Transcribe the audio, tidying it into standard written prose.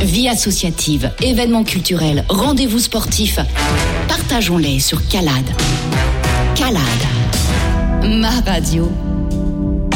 Vie associative, événements culturels, rendez-vous sportifs. Partageons-les sur Calade. Calade, ma radio.